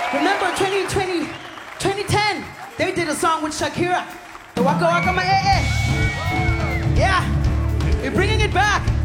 Remember 2020, 2010, they did a song with Shakira. The Waka Waka Ma Eh Eh. Yeah, we're bringing it back.